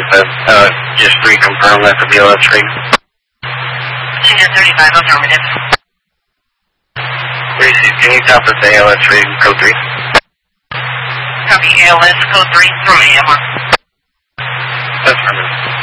but just reconfirm that the BLS reading. Unit 35, affirmative. Gracie, can you tell us the ALS reading code 3? Copy ALS code 3 from AMR. Affirmative.